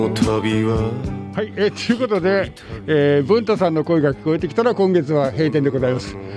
はい、ということで、文太さんの声が聞こえてきたら今月は閉店でございます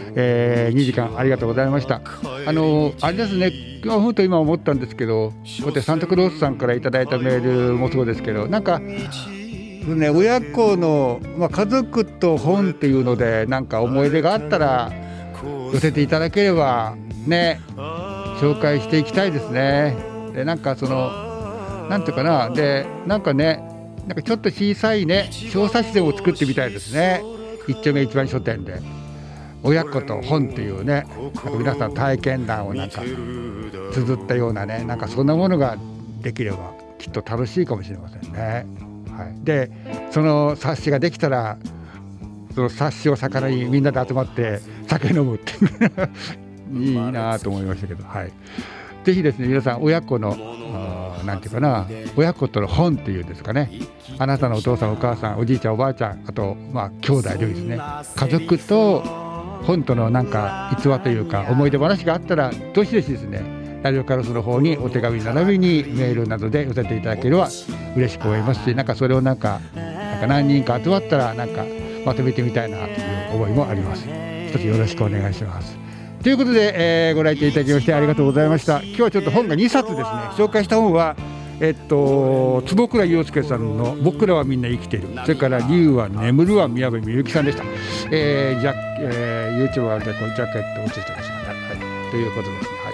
。2時間ありがとうございました。あれですね、本当今思ったんですけど、こうやってサンタクロースさんからいただいたメールもそうですけど、なんかね、親子の、家族と本っていうのでなんか思い出があったら寄せていただければね、紹介していきたいですね。でなんかなんていうかな、でなんかね、なんかちょっと小さいね小冊子でも作ってみたいですね。一丁目一番書店で親子と本っていうね、なんか皆さん体験談をなんか綴ったようなね、なんかそんなものができればきっと楽しいかもしれませんね。はい、でその冊子ができたらその冊子を魚にみんなで集まって酒飲むっていいなと思いましたけど、はい、ぜひですね皆さん親子のなんていうかな、親子との本っていうんですかね、あなたのお父さんお母さんおじいちゃんおばあちゃん、あと兄弟でですね、家族と本とのなんか逸話というか思い出話があったらどしどしですねラジオカルスの方にお手紙並びにメールなどで寄せていただければ嬉しく思いますし、なんかそれをなんか何人か集まったらなんかまとめてみたいなという思いもあります。一つよろしくお願いします。ということで、ご来店いただきましてありがとうございました。今日はちょっと本が2冊ですね。紹介した本は坪倉洋介さんの僕らはみんな生きている、それから竜は眠るは宮部みゆきさんでした。YouTube はでこうジャケットを写してました、はい、ということですね。はい、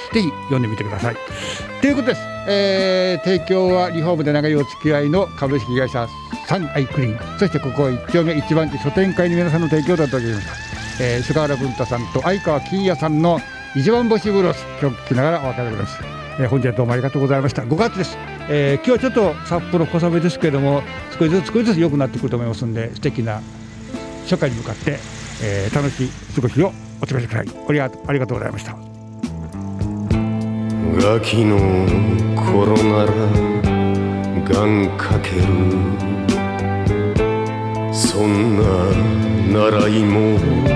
ぜひ読んでみてくださいということです。提供はリフォームで長いお付き合いの株式会社サンアイクリーン、そしてここ1丁目1番地書店会の皆さんの提供でお届けしました。菅原文太さんと相川金也さんの一番星ブロス、曲聴きながらお別れです。本日はどうもありがとうございました。5月です。今日はちょっと札幌小雨ですけれども少しずつ良くなってくると思いますので、素敵な初夏に向かって、楽しい過ごしをお過ごしください。ありがとうございました。 ガキの頃なら願かける、そんな習いも